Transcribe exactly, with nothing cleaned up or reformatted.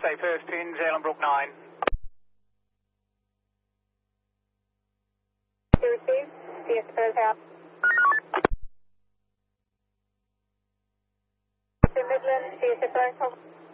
stay first in Zeeland Brook nine. Receive, C S first out. Midland, C S first out.